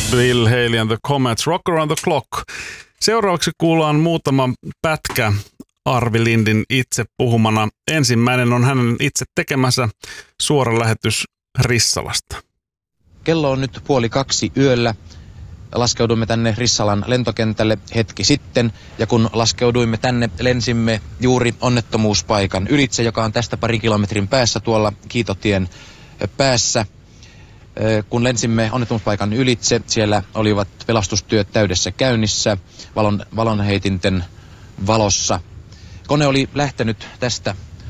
Bill Haley and the Comets, Rock Around the Clock. Seuraavaksi kuullaan muutama pätkä Arvi Lindin itse puhumana. Ensimmäinen on hänen itse tekemänsä suora lähetys Rissalasta. Kello on nyt 1:30 yöllä. Laskeuduimme tänne Rissalan lentokentälle hetki sitten, ja kun laskeuduimme tänne, lensimme juuri onnettomuuspaikan ylitse, joka on tästä pari kilometrin päässä tuolla Kiitotien päässä. Kun lensimme onnettomuuspaikan ylitse, siellä olivat pelastustyöt täydessä käynnissä, valonheitinten valossa. Kone oli lähtenyt tästä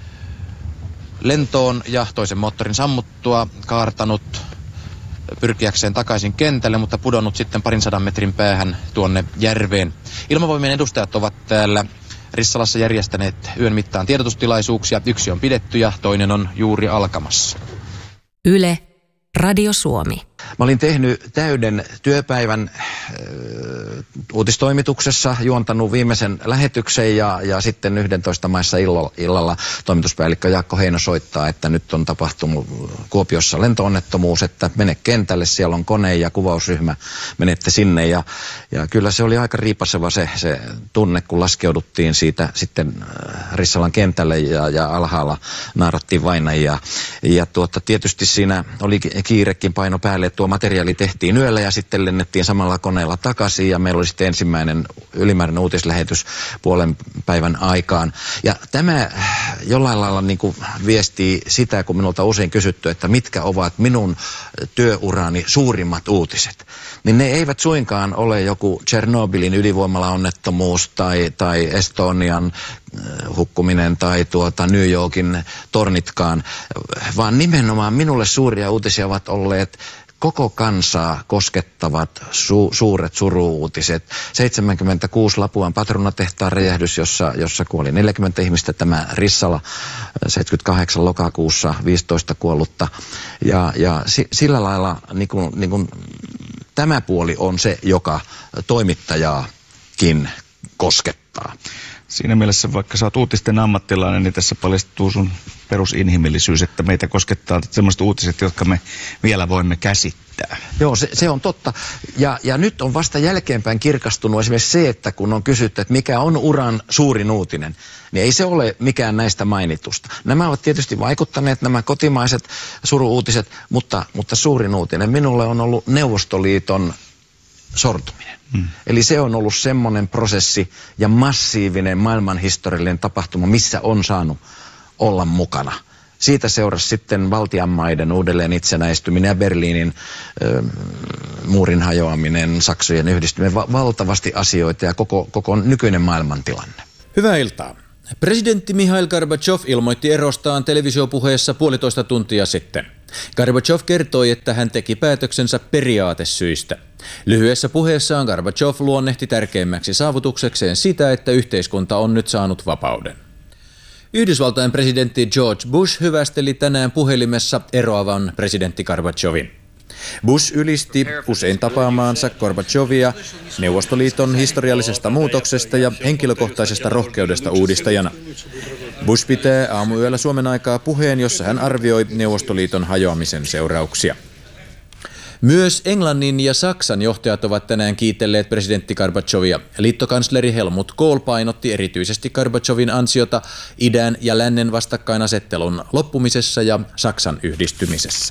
lentoon ja toisen moottorin sammuttua kaartanut pyrkiäkseen takaisin kentälle, mutta pudonnut sitten 200 metrin päähän tuonne järveen. Ilmavoimien edustajat ovat täällä Rissalassa järjestäneet yön mittaan tiedotustilaisuuksia. Yksi on pidetty ja toinen on juuri alkamassa. Yle, Radio Suomi. Mä olin tehnyt täyden työpäivän uutistoimituksessa, juontanut viimeisen lähetyksen ja sitten 11 maissa illalla toimituspäällikkö Jaakko Heino soittaa, että nyt on tapahtunut Kuopiossa lentoonnettomuus, että mene kentälle, siellä on kone ja kuvausryhmä, menette sinne ja kyllä se oli aika riipaseva se tunne, kun laskeuduttiin siitä sitten Rissalan kentälle ja alhaalla naarattiin vainajia ja tietysti siinä oli kiirekin paino päälle, tuo materiaali tehtiin yöllä ja sitten lennettiin samalla koneella takaisin ja meillä oli sitten ensimmäinen ylimääräinen uutislähetys puolen päivän aikaan. Ja tämä jollain lailla niin kuin viestii sitä, kun minulta on usein kysytty, että mitkä ovat minun työurani suurimmat uutiset. Niin ne eivät suinkaan ole joku Tšernobylin ydinvoimalaonnettomuus tai Estonian hukkuminen tai New Yorkin tornitkaan, vaan nimenomaan minulle suuria uutisia ovat olleet koko kansaa koskettavat suuret suru-uutiset. 76 Lapuan patruunatehtaan räjähdys, jossa kuoli 40 ihmistä, tämä Rissala 78 lokakuussa 15 kuollutta. Ja sillä lailla niin kuin tämä puoli on se, joka toimittajaakin koskettaa. Siinä mielessä, vaikka sä oot uutisten ammattilainen, niin tässä paljastuu sun perusinhimillisyys, että meitä koskettaa sellaiset uutiset, jotka me vielä voimme käsittää. Joo, se on totta. Ja nyt on vasta jälkeenpäin kirkastunut esimerkiksi se, että kun on kysytty, että mikä on uran suurin uutinen, niin ei se ole mikään näistä mainitusta. Nämä ovat tietysti vaikuttaneet, nämä kotimaiset suru-uutiset, mutta suurin uutinen minulle on ollut Neuvostoliiton sortuminen. Eli se on ollut semmoinen prosessi ja massiivinen maailmanhistoriallinen tapahtuma, missä on saanut olla mukana. Siitä seurasi sitten Baltian uudelleen itsenäistyminen ja Berliinin muurin hajoaminen, Saksojen yhdistyminen, valtavasti asioita ja koko nykyinen maailmantilanne. Hyvää iltaa. Presidentti Mihail Gorbačov ilmoitti erostaan televisiopuheessa 1,5 tuntia sitten. Gorbačov kertoi, että hän teki päätöksensä periaatesyistä. Lyhyessä puheessaan Gorbačov luonnehti tärkeimmäksi saavutuksekseen sitä, että yhteiskunta on nyt saanut vapauden. Yhdysvaltain presidentti George Bush hyvästeli tänään puhelimessa eroavan presidentti Gorbačovin. Bush ylisti usein tapaamaansa Gorbačovia Neuvostoliiton historiallisesta muutoksesta ja henkilökohtaisesta rohkeudesta uudistajana. Bush pitää aamuyöllä Suomen aikaa puheen, jossa hän arvioi Neuvostoliiton hajoamisen seurauksia. Myös Englannin ja Saksan johtajat ovat tänään kiitelleet presidentti Gorbačovia. Liittokansleri Helmut Kohl painotti erityisesti Gorbačovin ansiota idän ja lännen vastakkainasettelun loppumisessa ja Saksan yhdistymisessä.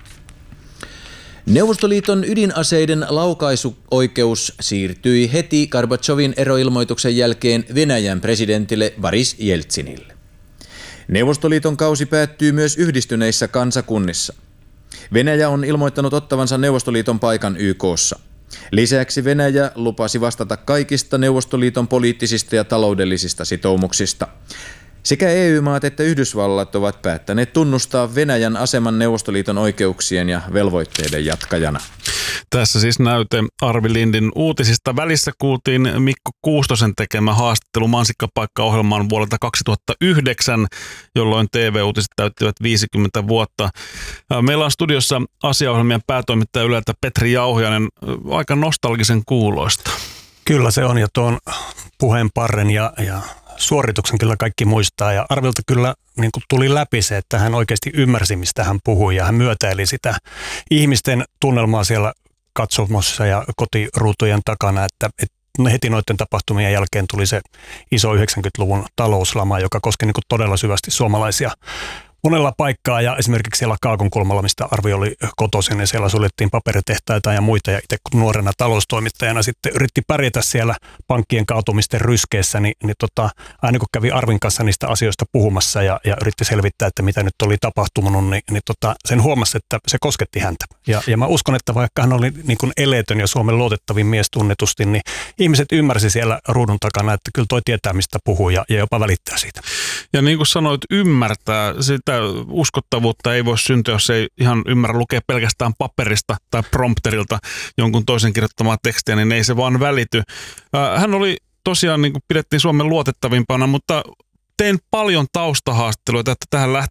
Neuvostoliiton ydinaseiden laukaisuoikeus siirtyi heti Gorbačovin eroilmoituksen jälkeen Venäjän presidentille Boris Jeltsinille. Neuvostoliiton kausi päättyy myös yhdistyneissä kansakunnissa. Venäjä on ilmoittanut ottavansa Neuvostoliiton paikan YK:ssa. Lisäksi Venäjä lupasi vastata kaikista Neuvostoliiton poliittisista ja taloudellisista sitoumuksista. Sekä EU-maat että Yhdysvallat ovat päättäneet tunnustaa Venäjän aseman Neuvostoliiton oikeuksien ja velvoitteiden jatkajana. Tässä siis näyte Arvi Lindin uutisista. Välissä kuultiin Mikko Kuustosen tekemä haastattelu Mansikkapaikka-ohjelmaan vuodelta 2009, jolloin TV-uutiset täyttivät 50 vuotta. Meillä on studiossa asiaohjelmien päätoimittaja Yleltä Petri Jauhiainen, aika nostalgisen kuuloista. Kyllä se on, ja tuon puheenparren ja suorituksen kyllä kaikki muistaa, ja Arvilta kyllä niin kuin tuli läpi se, että hän oikeasti ymmärsi, mistä hän puhui, ja hän myötäili sitä ihmisten tunnelmaa siellä katsomossa ja kotiruutujen takana, että heti noiden tapahtumien jälkeen tuli se iso 90-luvun talouslama, joka koski niin kuin todella syvästi suomalaisia monella paikkaa, ja esimerkiksi siellä Kaakonkulmalla, mistä Arvi oli kotoisin, ja siellä suljettiin paperitehtaita ja muita, ja itse kun nuorena taloustoimittajana sitten yritti pärjätä siellä pankkien kaatumisten ryskeessä, niin aina kun kävi Arvin kanssa niistä asioista puhumassa ja yritti selvittää, että mitä nyt oli tapahtunut, niin sen huomasi, että se kosketti häntä. Ja mä uskon, että vaikka hän oli niin kuin eletön ja Suomen luotettavin mies tunnetusti, niin ihmiset ymmärsi siellä ruudun takana, että kyllä toi tietää, mistä puhuu ja jopa välittää siitä. Ja niin kuin sanoit, ymmärtää sitä uskottavuutta ei voi syntyä, jos ei ihan ymmärrä lukea pelkästään paperista tai prompterilta jonkun toisen kirjoittamaa tekstiä, niin ei se vaan välity. Hän oli tosiaan, niin kuin pidettiin Suomen luotettavimpana, mutta tein paljon taustahaastatteluita, että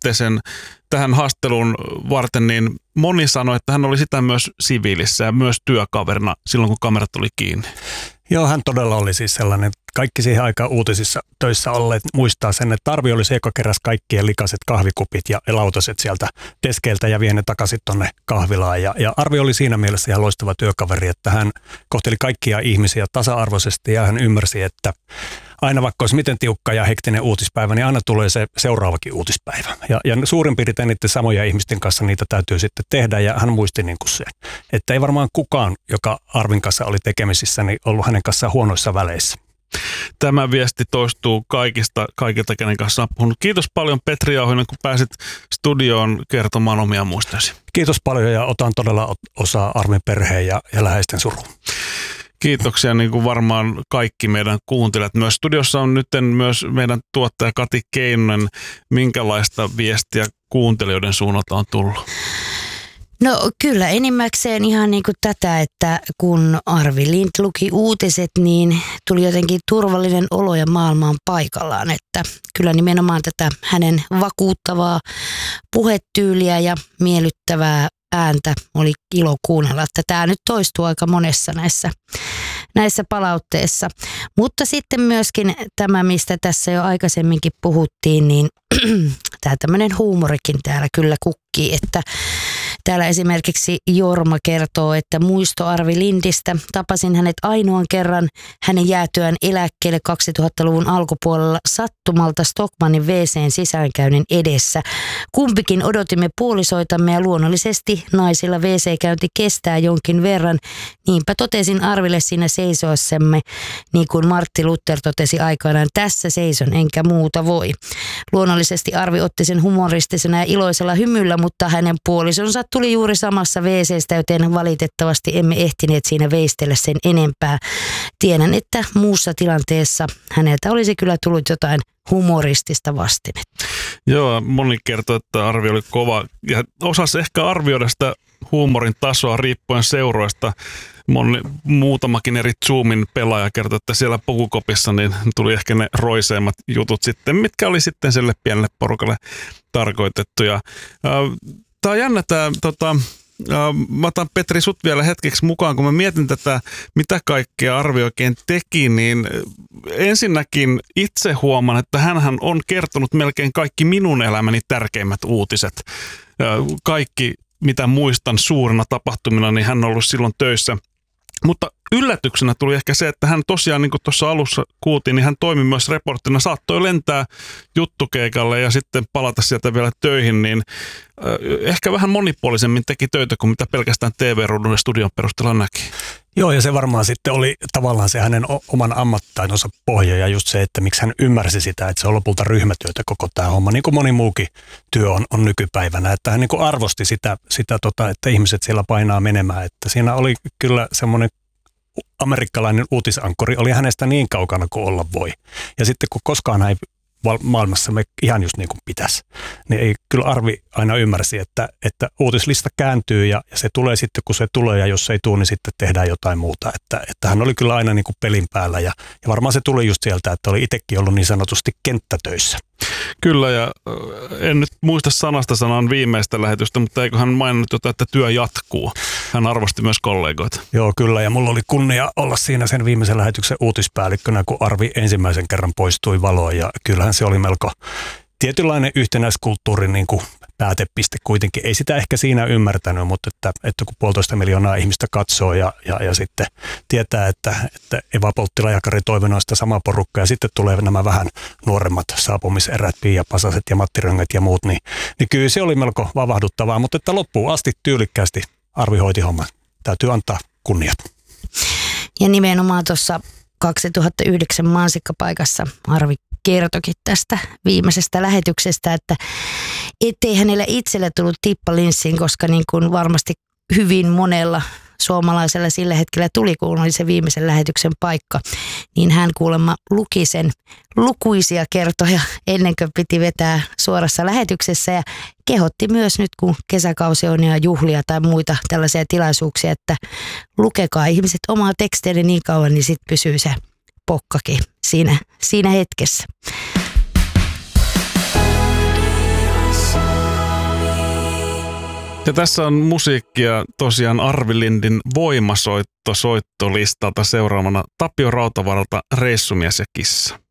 tähän haastatteluun varten, niin moni sanoi, että hän oli sitä myös siviilissä ja myös työkaverina silloin, kun kamerat oli kiinni. Joo, hän todella oli siis sellainen. Kaikki siihen aikaan uutisissa töissä olleet muistaa sen, että Arvi oli se, joka keräsi kaikkien likaiset kahvikupit ja lautaset sieltä deskeiltä ja vie ne takaisin tuonne kahvilaan. Ja Arvi oli siinä mielessä ihan loistava työkaveri, että hän kohteli kaikkia ihmisiä tasa-arvoisesti ja hän ymmärsi, että aina vaikka olisi miten tiukka ja hektinen uutispäivä, niin aina tulee se seuraavakin uutispäivä. Ja suurin piirtein niiden samoja ihmisten kanssa niitä täytyy sitten tehdä, ja hän muisti niin kuin se, että ei varmaan kukaan, joka Arvin kanssa oli tekemisissä, niin ollut hänen kanssaan huonoissa väleissä. Tämä viesti toistuu kaikilta, kenen kanssa on puhunut. Kiitos paljon, Petri Jauhonen, kun pääsit studioon kertomaan omia muistoisi. Kiitos paljon, ja otan todella osaa Arvin perheen ja läheisten suruun. Kiitoksia, niin kuin varmaan kaikki meidän kuuntelijat. Myös studiossa on nyt myös meidän tuottaja Kati Keinonen. Minkälaista viestiä kuuntelijoiden suunnalta on tullut? No kyllä enimmäkseen ihan niin kuin tätä, että kun Arvi Lind luki uutiset, niin tuli jotenkin turvallinen olo ja maailma on paikallaan. Että kyllä nimenomaan tätä hänen vakuuttavaa puhetyyliä ja miellyttävää ääntä oli ilo kuunnella, että tämä nyt toistuu aika monessa näissä palautteissa. Mutta sitten myöskin tämä, mistä tässä jo aikaisemminkin puhuttiin, niin tämä tämmöinen huumorikin täällä kyllä kukkii, että täällä esimerkiksi Jorma kertoo, että muisto Arvi Lindistä. Tapasin hänet ainoan kerran hänen jäätyään eläkkeelle 2000-luvun alkupuolella sattumalta Stockmannin WC:n sisäänkäynnin edessä. Kumpikin odotimme puolisoitamme ja luonnollisesti naisilla WC-käynti kestää jonkin verran. Niinpä totesin Arville siinä seisoessamme, niin kuin Martti Luther totesi aikanaan, tässä seison enkä muuta voi. Luonnollisesti Arvi otti sen humoristisena ja iloisella hymyllä, mutta hänen puolisonsa tuli juuri samassa WC:stä, joten valitettavasti emme ehtineet siinä veistellä sen enempää. Tiedän, että muussa tilanteessa häneltä olisi kyllä tullut jotain humoristista vastinetta. Joo, moni kertoo, että Arvi oli kova ja osasi ehkä arvioida sitä huumorin tasoa riippuen seuroista. Muutamakin eri Zoomin pelaaja kertoi, että siellä pukukopissa niin tuli ehkä ne roiseimmat jutut sitten, mitkä oli sitten sille pienelle porukalle tarkoitettuja. Tämä on jännä mä otan Petri sut vielä hetkeksi mukaan, kun mä mietin tätä, mitä kaikkea Arvi oikein teki, niin ensinnäkin itse huomaan, että hänhän on kertonut melkein kaikki minun elämäni tärkeimmät uutiset. Kaikki, mitä muistan suurena tapahtumina, niin hän on ollut silloin töissä. Mutta yllätyksenä tuli ehkä se, että hän tosiaan, niin kuin tuossa alussa kuultiin, niin hän toimi myös reporttina. Saattoi lentää juttukeikalle ja sitten palata sieltä vielä töihin, niin ehkä vähän monipuolisemmin teki töitä kuin mitä pelkästään TV-ruudun ja studion perusteella näki. Joo, ja se varmaan sitten oli tavallaan se hänen oman ammattaitonsa pohja ja just se, että miksi hän ymmärsi sitä, että se on lopulta ryhmätyötä koko tämä homma, niin kuin moni muukin työ on nykypäivänä. Että hän niin kuin arvosti sitä, että ihmiset siellä painaa menemään, että siinä oli kyllä semmoinen amerikkalainen uutisankkori, oli hänestä niin kaukana kuin olla voi. Ja sitten kun koskaan hän ei maailmassa me ihan just niin kuin pitäisi, niin ei kyllä Arvi aina ymmärsi, että uutislista kääntyy ja se tulee sitten kun se tulee ja jos se ei tule, niin sitten tehdään jotain muuta. Että hän oli kyllä aina niin kuin pelin päällä ja varmaan se tuli just sieltä, että oli itsekin ollut niin sanotusti kenttätöissä. Kyllä, ja en nyt muista sanasta sanan viimeistä lähetystä, mutta eikö hän maininnut jotain, että työ jatkuu. Hän arvosti myös kollegoita. Joo, kyllä, ja mulla oli kunnia olla siinä sen viimeisen lähetyksen uutispäällikkönä, kun Arvi ensimmäisen kerran poistui valoon, ja kyllähän se oli melko tietynlainen yhtenäiskulttuurin niin kuin päätepiste kuitenkin. Ei sitä ehkä siinä ymmärtänyt, mutta että kun 1,5 miljoonaa ihmistä katsoo ja sitten tietää, että Eva Polttila-Jakari Toivonen sitä sama porukka ja sitten tulee nämä vähän nuoremmat saapumiserät, Pia Pasaset ja Matti Rönget ja muut, niin kyllä se oli melko vavahduttavaa, mutta että loppuun asti tyylikkäästi Arvi hoiti homman. Täytyy antaa kunniat. Ja nimenomaan tuossa 2009 mansikkapaikassa Arvi kertokin tästä viimeisestä lähetyksestä, että ettei hänellä itselle tullut tippa linssiin, koska niin kuin varmasti hyvin monella suomalaisella sillä hetkellä tuli, kun oli se viimeisen lähetyksen paikka, niin hän kuulemma luki sen lukuisia kertoja ennen kuin piti vetää suorassa lähetyksessä ja kehotti myös nyt, kun kesäkausi on ja juhlia tai muita tällaisia tilaisuuksia, että lukekaa ihmiset omaa tekstiä niin kauan, niin sitten pysyy se pokkakin siinä hetkessä. Ja tässä on musiikkia tosiaan Arvi Lindin voimasoittolistalta seuraavana Tapio Rautavaralta Reissumies ja kissa.